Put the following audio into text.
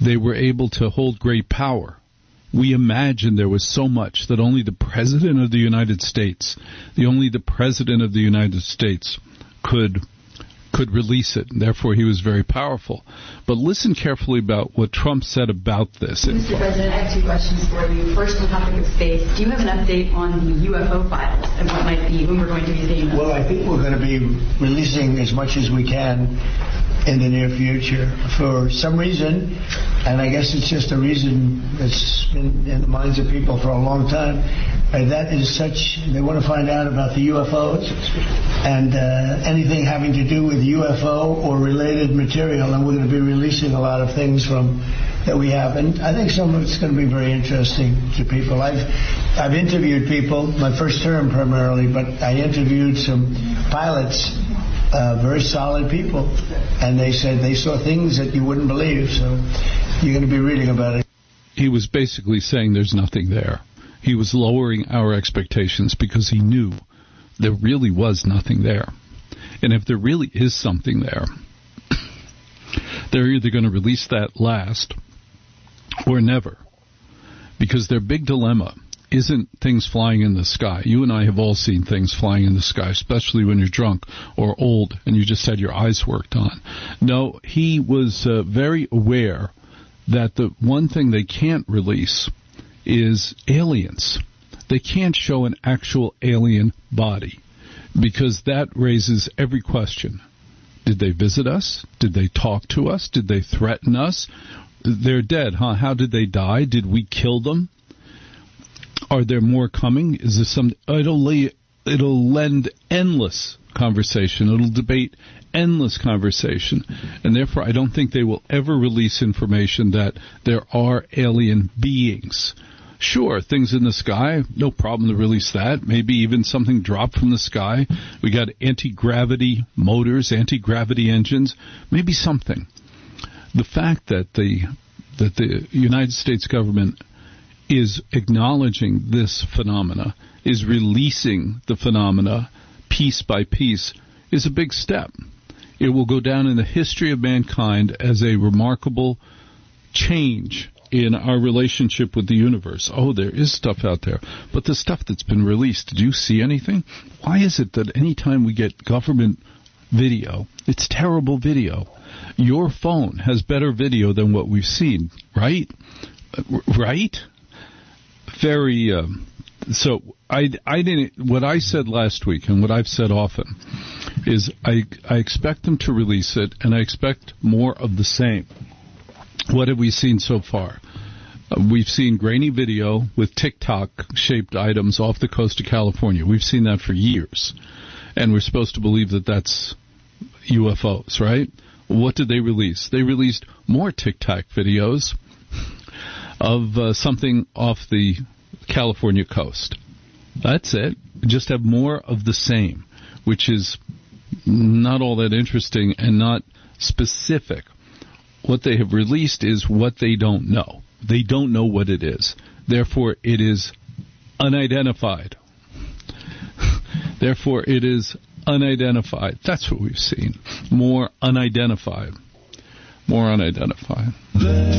they were able to hold great power. We imagined there was so much that only the President of the United States, could release it, and therefore he was very powerful. But listen carefully about what Trump said about this. Mr. President, I have two questions for you. First, on the topic of space, do you have an update on the UFO files and what might be, when we're going to be seeing them? Well, I think we're going to be releasing as much as we can in the near future. For some reason, and I guess it's just a reason that's been in the minds of people for a long time, that is such, they want to find out about the UFOs and anything having to do with UFO or related material, and we're going to be releasing a lot of things that we have, and I think some of it's going to be very interesting to people. I've interviewed people, my first term primarily, but I interviewed some pilots, very solid people, and they said they saw things that you wouldn't believe, so you're going to be reading about it. He was basically saying there's nothing there. He was lowering our expectations because he knew there really was nothing there. And if there really is something there, they're either going to release that last or never. Because their big dilemma isn't things flying in the sky. You and I have all seen things flying in the sky, especially when you're drunk or old and you just had your eyes worked on. No, he was very aware that the one thing they can't release is aliens. They can't show an actual alien body because that raises every question. Did they visit us? Did they talk to us? Did they threaten us? They're dead, huh? How did they die? Did we kill them? Are there more coming? Is there some? It'll lend endless conversation. It'll debate endless conversation. And therefore, I don't think they will ever release information that there are alien beings. Sure, things in the sky, no problem to release that. Maybe even something dropped from the sky. We got anti-gravity motors, anti-gravity engines, maybe something. The fact that the United States government is acknowledging this phenomena, is releasing the phenomena piece by piece, is a big step. It will go down in the history of mankind as a remarkable change in our relationship with the universe. Oh, there is stuff out there. But the stuff that's been released, did you see anything? Why is it that any time we get government video, it's terrible video? Your phone has better video than what we've seen, right? Right? Very, so I didn't, what I said last week and what I've said often is I expect them to release it, and I expect more of the same. What have we seen so far? We've seen grainy video with TikTok-shaped items off the coast of California. We've seen that for years. And we're supposed to believe that that's UFOs, right? What did they release? They released more TikTok videos of something off the California coast. That's it. Just have more of the same, which is not all that interesting and not specific. What they have released is what they don't know. They don't know what it is. Therefore, it is unidentified. Therefore, it is unidentified. That's what we've seen. More unidentified. More unidentified.